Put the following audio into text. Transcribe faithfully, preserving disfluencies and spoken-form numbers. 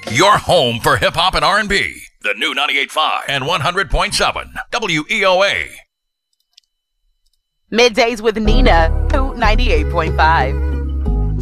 Your home for hip hop and R and B. The new ninety-eight point five and one hundred point seven W E O A. Middays with Nina, ninety-eight point five.